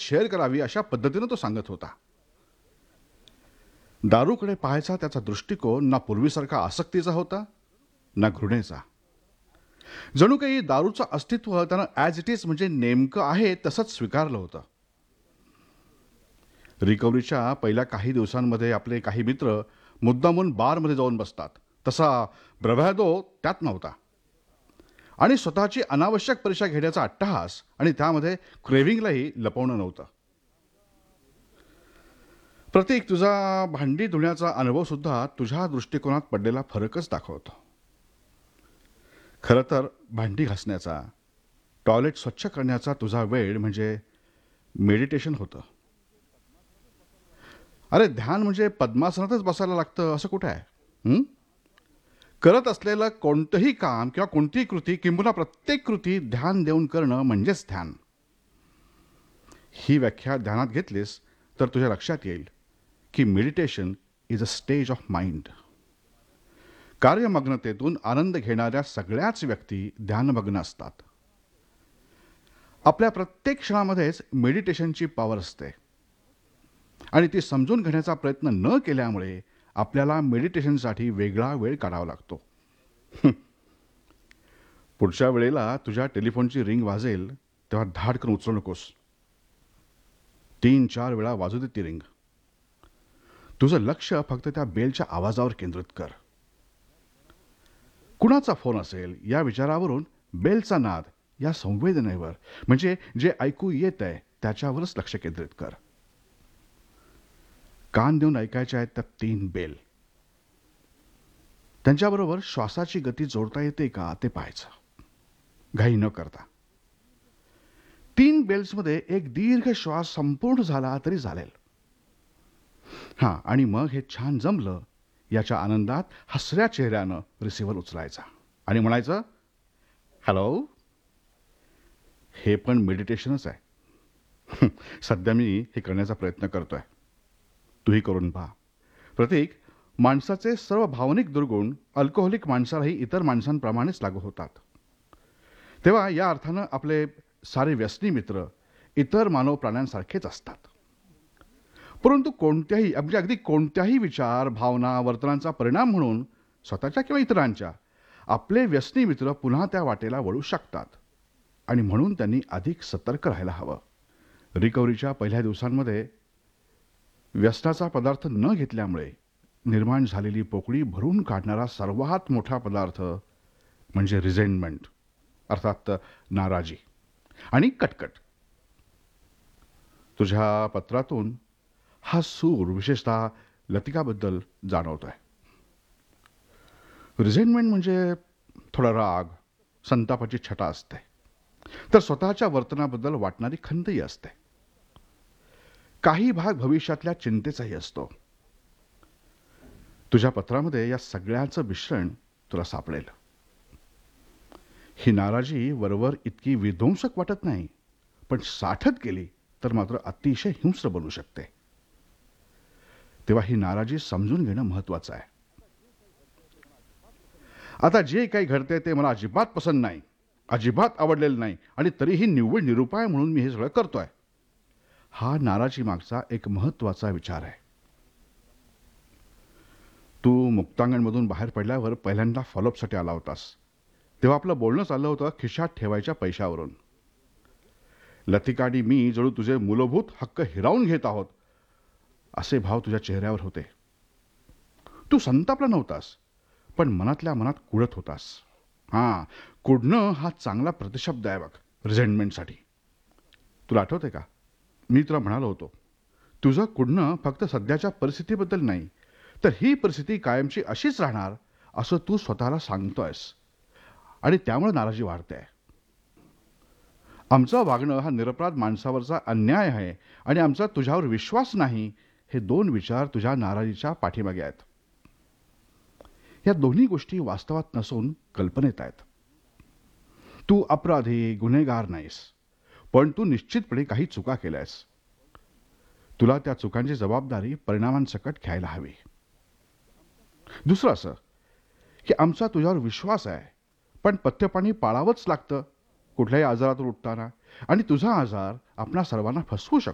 Share करावी अशा पद्धतीनं तो सांगत होता. दारूकडे पाहायचा त्याचा दृष्टिकोन ना पूर्वीसारखा आसक्तीचा होता ना घृणेचा. जणू काही दारूचं अस्तित्व त्यानं ॲज इट इज म्हणजे नेमकं आहे तसंच स्वीकारलं होतं. रिकव्हरीच्या पहिल्या काही दिवसांमध्ये आपले काही मित्र मुद्दामून बारमध्ये जाऊन बसतात, तसा ब्रव्हॅदो त्यात नव्हता. आणि स्वतःची अनावश्यक परीक्षा घेण्याचा अट्टहास आणि त्यामध्ये क्रेव्हिंगलाही लपवणं नव्हतं. प्रतीक, तुझा भांडी धुण्याचा अनुभव सुद्धा तुझ्या दृष्टिकोनात पडलेला फरकच दाखवतो. खरं तर भांडी घासण्याचा, टॉयलेट स्वच्छ करण्याचा तुझा वेळ म्हणजे मेडिटेशन होतं. अरे ध्यान म्हणजे पद्मासनातच बसायला लागतं असं कुठं आहे? हं? करत असलेलं कोणतंही काम किंवा कोणतीही कृती किंबहुना प्रत्येक कृती ध्यान देऊन करणं म्हणजेच ध्यान. ही व्याख्या ध्यानात घेतलीस तर तुझ्या लक्षात येईल की meditation is a stage of mind. कार्यमग्नतेतून आनंद घेणाऱ्या सगळ्याच व्यक्ती ध्यानमग्न असतात. आपल्या प्रत्येक क्षणामध्येच मेडिटेशनची पॉवर असते आणि ती समजून घेण्याचा प्रयत्न न केल्यामुळे आपल्याला मेडिटेशनसाठी वेगळा वेळ काढावा लागतो. पुढच्या वेळेला तुझ्या टेलिफोनची रिंग वाजेल तेव्हा धाडकन उचलू नकोस. 3-4 वेळा वाजू दे ती रिंग. तुझं लक्ष फक्त त्या बेलच्या आवाजावर केंद्रित कर. कुणाचा फोन असेल या विचारावरून बेलचा नाद या संवेदनेवर म्हणजे जे ऐकू येत आहे त्याच्यावरच लक्ष केंद्रित कर. कान देऊन ऐकायच्या आहेत त्या 3 बेल. त्यांच्याबरोबर श्वासाची गती जोडता येते का ते पाहायचं, घाई न करता. 3 बेल्समध्ये एक दीर्घ श्वास संपूर्ण झाला तरी चालेल. हां, आणि मग हे छान जमलं याच्या आनंदात हसऱ्या चेहऱ्यानं रिसिव्हर उचलायचा आणि म्हणायचं, हॅलो. हे पण मेडिटेशनच आहे. सध्या मी हे करण्याचा प्रयत्न करतोय. तूही करून पहा. प्रतीक, माणसाचे सर्व भावनिक दुर्गुण अल्कोहोलिक माणसालाही इतर माणसांप्रमाणेच लागू होतात. तेव्हा या अर्थानं आपले सारे व्यसनी मित्र इतर मानव प्राण्यांसारखेच असतात. परंतु कोणत्याही म्हणजे अगदी कोणत्याही विचार, भावना, वर्तनांचा परिणाम म्हणून स्वतःच्या किंवा इतरांच्या आपले व्यसनी मित्र पुन्हा त्या वाटेला वळू शकतात आणि म्हणून त्यांनी अधिक सतर्क राहायला हवं. रिकव्हरीच्या पहिल्या दिवसांमध्ये व्यसनाचा पदार्थ न घेतल्यामुळे निर्माण झालेली पोकळी भरून काढणारा सर्वात मोठा पदार्थ म्हणजे रिझेंटमेंट, अर्थात नाराजी आणि कटकट. तुझ्या पत्रातून हा सूर विशेषतः लतिकाबद्दल जाणवतोय. रिझेंटमेंट म्हणजे थोडा राग, संतापाची छटा असते, तर स्वतःच्या वर्तनाबद्दल वाटणारी खंतही असते. काही भाग भविष्यातल्या चिंतेचाही असतो. तुझ्या पत्रामध्ये या सगळ्याचं मिश्रण तुला सापडेल. ही नाराजी वरवर इतकी विध्वंसक वाटत नाही, पण साठत गेली तर मात्र अतिशय हिंस्र बनू शकते. तेव्हा ही नाराजी समजून घेणं महत्वाचं आहे. आता जे काही घडते ते मला अजिबात पसंत नाही, अजिबात आवडलेलं नाही आणि तरीही निव्वळ निरुपाय म्हणून मी हे सगळं करतोय. हा नाराजी मागचा एक महत्वाचा विचार आहे. तू मुक्तांगणमधून बाहेर पडल्यावर पहिल्यांदा फॉलोअपसाठी आला होतास, तेव्हा आपलं बोलणं चाललं होतं खिशात ठेवायच्या पैशावरून. लतिका आणि मी जणू तुझे मूलभूत हक्क हिरावून घेत आहोत असे भाव तुझ्या चेहऱ्यावर होते. तू संतापला नव्हतास, पण मनातल्या मनात कुढत होतास. हां, कुढणं हा चांगला प्रतिशब्द आहे बघ रिझेंटमेंटसाठी. तुला आठवते का, मी तुला म्हणालो होतो, तुझं कुढणं फक्त सध्याच्या परिस्थितीबद्दल नाही, तर ही परिस्थिती कायमची अशीच राहणार असं तू स्वतःला सांगतोयस आणि त्यामुळे नाराजी वाढते. आमचं वागणं हा निरपराध माणसावरचा अन्याय आहे आणि आमचा तुझ्यावर विश्वास नाही, हे 2 विचार तुझ्या नाराजीच्या पाठीमागे आहेत. या दोन्ही गोष्टी वास्तवात नसून कल्पनेत आहेत. तू अपराधी, गुन्हेगार नाहीस, पण तू निश्चितपणे काही चुका केल्यास. तुला त्या चुकांची जबाबदारी परिणामांसकट घ्यायला हवी. दुसरं असं की आमचा तुझ्यावर विश्वास आहे, पण पथ्यपाणी पाळावंच लागतं कुठल्याही आजारातून उठताना, आणि तुझा आजार आपणा सर्वांना फसवू शकतो.